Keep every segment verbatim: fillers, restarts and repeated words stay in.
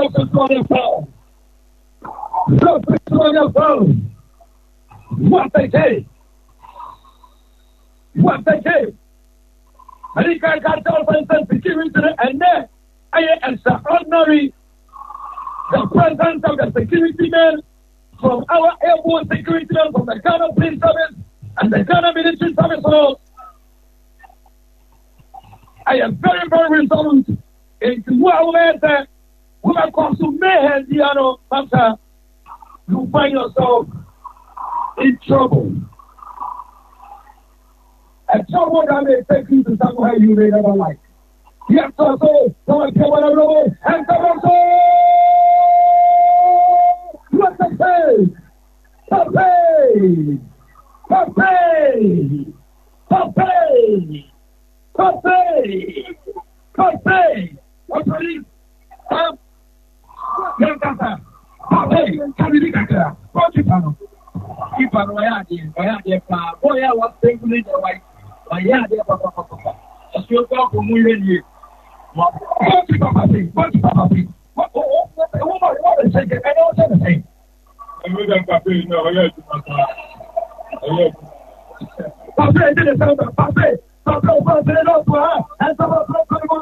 focus on your phone. Focus on your phone. What they say. What they say. And he can't tell for instance, security and then I am extraordinary. The presence of the security men from our airborne security men from the Ghana Police Service and the Ghana Military Service. I am very, very resolute in what we when I come to mayhem, Diano, Master, you find yourself in trouble. A trouble that may take you to somewhere you may never like. Yes, so, so, so, I care what I know, and so, so, what's the pay? Pay! Pay! Pay! Pay! Pay! What's the name? Um, young Kata, Pay, Kaviri Kaka, what you know? Keep on Wayadi, Wayadi, boy, I was thankfully the white, Wayadi, Papa, a still talk from William. What you Papa, what you Papa, what a woman, what is it? I don't say the same. I would have Papa, no, I let you. Papa did it, Papa, Papa, Papa, Papa, and some of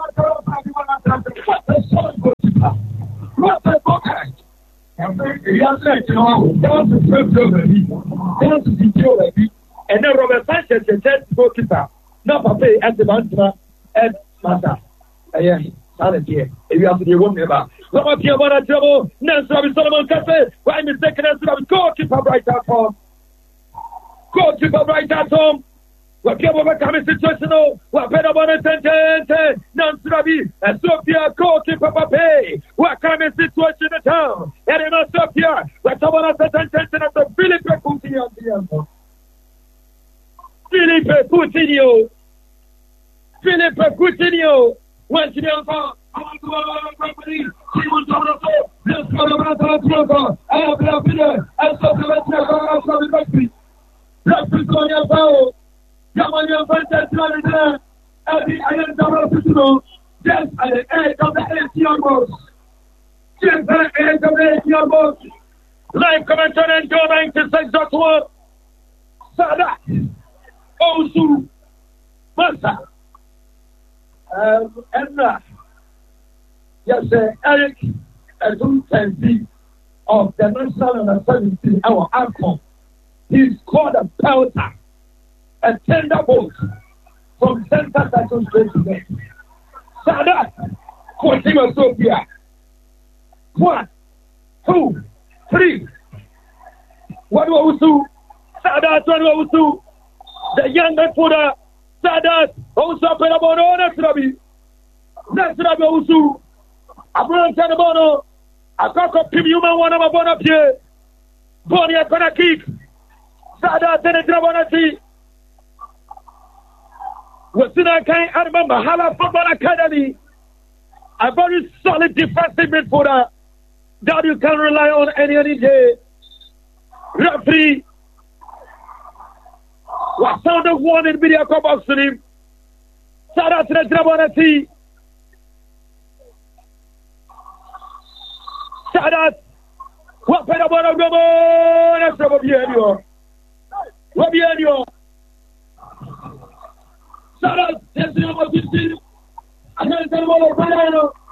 what the fuck? Yes, you know, that's the first of the people. That's the deal, baby. And then Robert Sanchez said, goalkeeper, not Papa, and the Mantra, and Mata. Yeah, silent here. If you have to be one about. Some of you want to trouble, Nancy Solomon Cafe, why mistaken as to goalkeeper right at home. Goalkeeper right at home. What people were coming situational, what better one attention, Nancy, and Sophia, goalkeeper Pape, what coming situation at town, and in Sophia, what someone has attention at the Philippe Coutinho. Philippe Coutinho. Philippe Coutinho. Went to the alpha. I want to go to the company. He wants to go to the alpha. I have been up here. I saw the rest of the country. That's the story of how. Yaman your fantastic manager, Eddie, I am double to just at the edge of the eighty box. Just at the edge of the eighty box. Live commentary and Joe ninety-six dot one. Sadat, Osu, Masa, um, and uh, yes, uh, Eric, as you can see, of the national under seventeen, our outcome. He scored a pelter. A tender bolt from center section straight to net. Sadat, Coutinho Sophia. One, two, three. One was two. Sadat, one was two. The young footer, Sadat, also put a bono, next Rabbi. Next Rabbi Usu. A brand Tanabono. A cock of Pimuman, one of a bon up here. Bonia gonna kick. Sadat and a Drabanati. What's in I remember Hala Football Academy, a very solid defensive midfielder that you can rely on any any day. Referee, what sound of one in media come up to him? Sadat Redrabanati. Sadat, what better one of them? That's what behind you. What behind you? Sadat, yes, you know what you see. I can't tell you what I'm